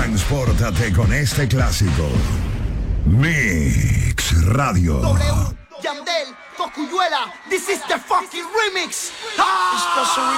Transpórtate con este clásico. Mix Radio. W, Yandel, Cocuyuela, this is the fucking remix. Ah!